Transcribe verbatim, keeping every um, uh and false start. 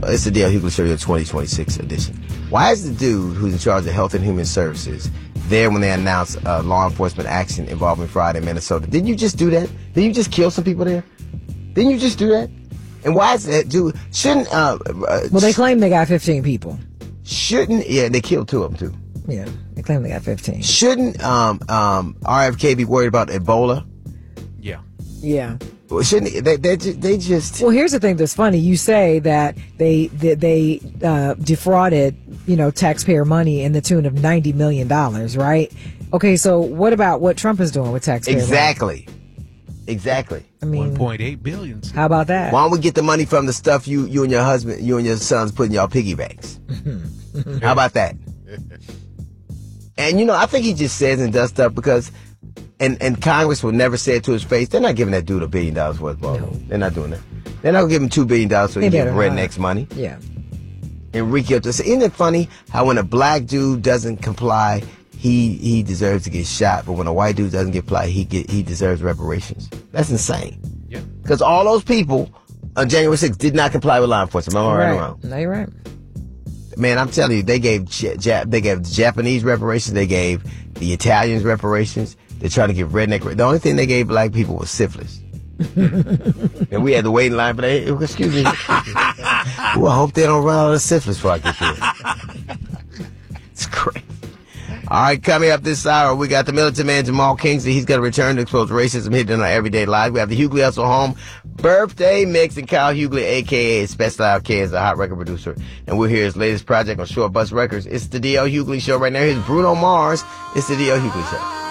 It's the D L Hughley Show, your twenty twenty-six edition. Why is the dude who's in charge of Health and Human Services there when they announced uh, law enforcement action involving Friday in Minnesota? Didn't you just do that? Didn't you just kill some people there? Didn't you just do that? And why is that dude? Shouldn't uh, uh well, they claim they got fifteen people. Shouldn't yeah? They killed two of them too. Yeah, they claim they got fifteen. Shouldn't um um R F K be worried about Ebola? Yeah. Yeah. Well, shouldn't they? They, they, they just. Well, here's the thing that's funny. You say that they they, they uh, defrauded, you know, taxpayer money in the tune of ninety million dollars, right? Okay, so what about what Trump is doing with taxpayer exactly. money? Exactly. I mean, one point eight billion dollars. How about that? Why don't we get the money from the stuff you you and your husband, you and your sons put in your piggy banks? How about that? And, you know, I think he just says and does stuff because, and, and Congress will never say it to his face, they're not giving that dude a billion dollars worth of money. No. They're not doing that. They're not going to give him two billion dollars so he can get rednecks money. Yeah. Enrique, isn't it funny how when a black dude doesn't comply, he he deserves to get shot, but when a white dude doesn't comply, he get he deserves reparations? That's insane. Yeah. Because all those people on January sixth did not comply with law enforcement. Am I right or wrong? No, you're right. Man, I'm telling you, they gave Jap- they gave the Japanese reparations, they gave the Italians reparations. They're trying to give redneck. The only thing they gave black people was syphilis. And we had to wait in line for that. Excuse me. Well, I hope they don't run out of syphilis before I get there. It's crazy. All right, coming up this hour, we got the militant man Jamal Kingsley. He's going to return to expose racism hidden in our everyday lives. We have the Hughley Hustle Home birthday mix, and Kyle Hughley, a k a. Special Out K, is a hot record producer. And we'll hear his latest project on Short Bus Records. It's the D L Hughley Show right now. Here's Bruno Mars. It's the D L Hughley Show.